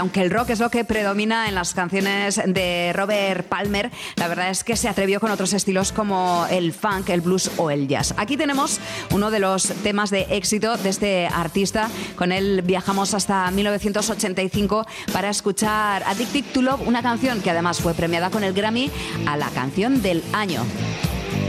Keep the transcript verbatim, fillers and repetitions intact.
Aunque el rock es lo que predomina en las canciones de Robert Palmer, la verdad es que se atrevió con otros estilos como el funk, el blues o el jazz. Aquí tenemos uno de los temas de éxito de este artista. Con él viajamos hasta mil novecientos ochenta y cinco para escuchar Addicted to Love, una canción que además fue premiada con el Grammy a la canción del año.